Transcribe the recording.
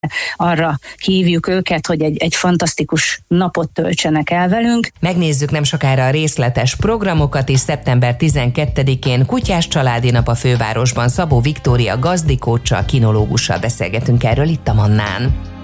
arra hívjuk őket, hogy egy fantasztikus napot töltsenek el velünk. Megnézzük nem sokára a részletes programokat, és szeptember 12-én Kutyás Családi Nap a fővárosban. Szabó Viktória gazdikóccsal, kinológussal beszélgetünk erről itt a Mannán.